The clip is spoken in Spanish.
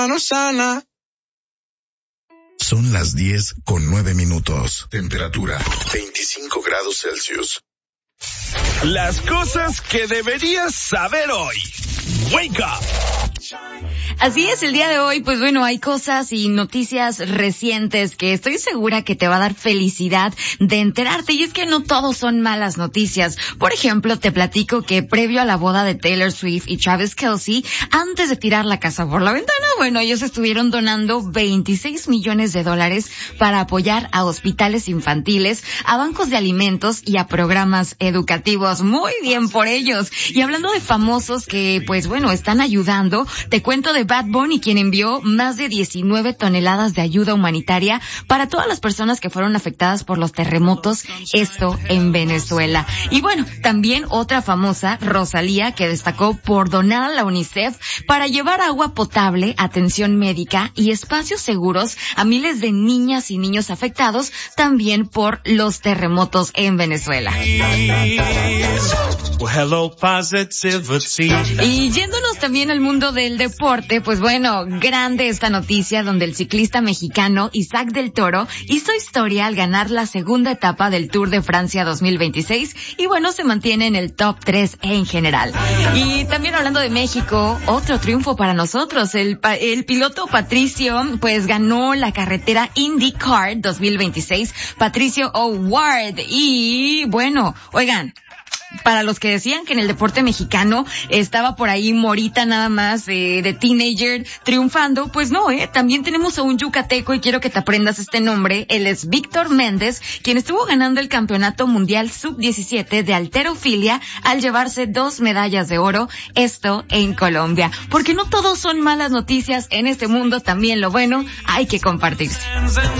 mano sana. Son las 10:09. Temperatura 25 grados Celsius. Las cosas que deberías saber hoy. Wake up. Así es, el día de hoy, pues bueno, hay cosas y noticias recientes que estoy segura que te va a dar felicidad de enterarte, y es que no todos son malas noticias. Por ejemplo, te platico que previo a la boda de Taylor Swift y Travis Kelce, antes de tirar la casa por la ventana, bueno, ellos estuvieron donando $26 millones para apoyar a hospitales infantiles, a bancos de alimentos y a programas educativos. Muy bien por ellos. Y hablando de famosos que, pues bueno, están ayudando, te cuento de Bad Bunny, quien envió más de 19 toneladas de ayuda humanitaria para todas las personas que fueron afectadas por los terremotos, esto en Venezuela. Y bueno, también otra famosa, Rosalía, que destacó por donar a la UNICEF para llevar agua potable, atención médica y espacios seguros a miles de niñas y niños afectados también por los terremotos en Venezuela. Y yéndonos también al mundo del deporte, pues bueno, grande esta noticia donde el ciclista mexicano Isaac del Toro hizo historia al ganar la segunda etapa del Tour de Francia 2026 y bueno, se mantiene en el top 3 en general. Y también hablando de México, otro triunfo para nosotros, el piloto Patricio pues ganó la carretera IndyCar 2026, Patricio O'Ward. Y bueno, oigan, para los que decían que en el deporte mexicano estaba por ahí Morita nada más de teenager triunfando, pues no, también tenemos a un yucateco y quiero que te aprendas este nombre. Él es Víctor Méndez, quien estuvo ganando el campeonato mundial sub-17 de halterofilia al llevarse 2 medallas de oro, esto en Colombia. Porque no todos son malas noticias en este mundo, también lo bueno hay que compartirse.